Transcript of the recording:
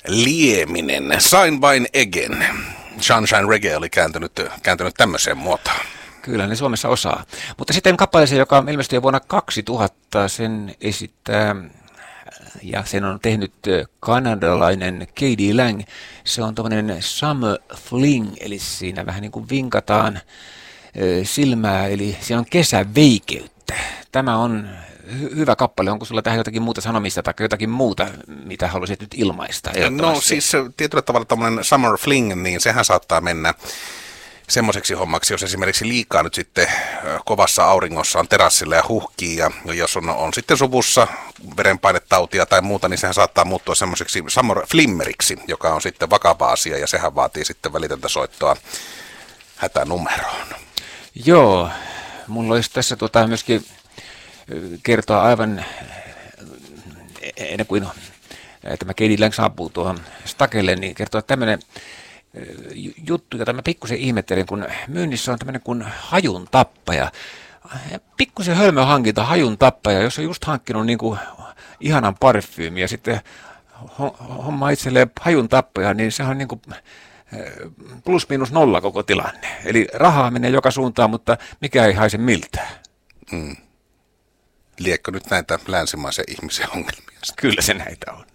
lieminen. Sign by Again. Sunshine Reggae oli kääntynyt tämmöiseen muotoon. Kyllä, ne Suomessa osaa. Mutta sitten kappaleeseen, joka ilmestyi jo vuonna 2000, sen esittää, ja sen on tehnyt kanadalainen K.D. Lang. Se on tommoinen summer fling, eli siinä vähän niin kuin vinkataan silmää, eli siinä on kesäveikeyttä. Tämä on hyvä kappale. Onko sulla tähän jotakin muuta sanomista tai jotakin muuta, mitä haluaisit nyt ilmaista? No siis tietyllä tavalla tämmöinen summer fling, niin sehän saattaa mennä semmoiseksi hommaksi, jos esimerkiksi liikaa nyt sitten kovassa auringossa on terassilla ja huhkii, ja jos on sitten suvussa verenpainetautia tai muuta, niin sehän saattaa muuttua semmoiseksi summer flimmeriksi, joka on sitten vakava asia, ja sehän vaatii sitten välitöntä soittoa hätänumeroon. Joo, mulla olisi tässä myöskin kertoa aivan ennen kuin tämä K.D. Lang saapuu tuohon stakelle, niin kertoa tämmöinen juttu, jota mä pikkusen ihmettelin, kun myynnissä on tämmöinen kuin hajun tappaja. Pikkusen hölmö hankinta, hajun tappaja, jos on just hankkinut niin kuin ihanan parfyymin ja sitten homma itselleen hajun tappaja, niin se on niin kuin plus miinus nolla koko tilanne. Eli rahaa menee joka suuntaan, mutta mikä ei haise miltään. Liekö nyt näitä länsimaisen ihmisen ongelmia? Kyllä se näitä on.